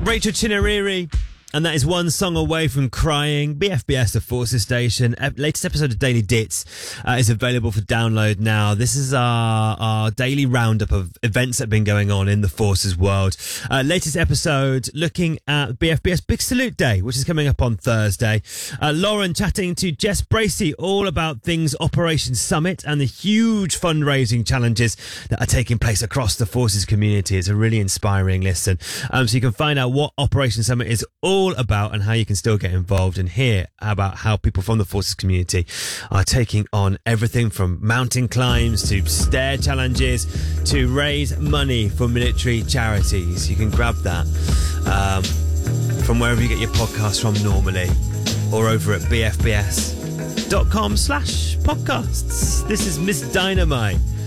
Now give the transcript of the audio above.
Rachel Chinariri, and that is one song away from crying. BFBS, the Forces Station. Latest episode of Daily Dits is available for download now. This is our daily roundup of events that have been going on in the Forces world. Latest episode looking at BFBS Big Salute Day, which is coming up on Thursday. Lauren chatting to Jess Bracey all about things Operation Summit and the huge fundraising challenges that are taking place across the Forces community. It's a really inspiring listen. So you can find out what Operation Summit is all about and how you can still get involved, and hear about how people from the Forces community are taking on everything from mountain climbs to stair challenges to raise money for military charities. You can grab that from wherever you get your podcasts from normally, or over at bfbs.com/podcasts. This is Miss Dynamite